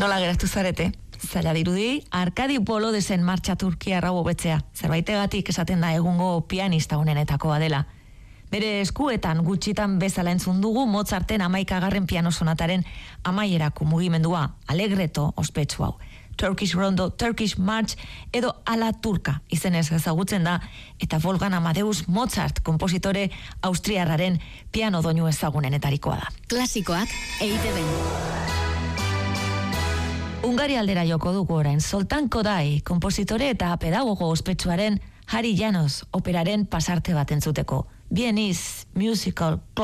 Nola geratu zarete? Zaila dirudi, Arkadi Bolodesen martxa Turkiarra hobetzea. Zerbaitegatik esaten da egungo pianista honenetakoa dela. Bere eskuetan gutxitan bezala entzun dugu Mozarten 11. piano sonataren amaierako mugimendua, Allegretto ospetsu hau. Turkish Rondo, Turkish March edo Ala Turka izenez ezagutzen da, eta Wolfgang Amadeus Mozart konpositore austriarraren piano doinu ezagunenetarikoa da. Klasikoak EITB-n. Hungaria aldera joko dugu orain. Zoltán Kodály konpositore eta pedagogo ospetsuaren Hari Janos operaren pasarte bat entzuteko. Viennese Musical Club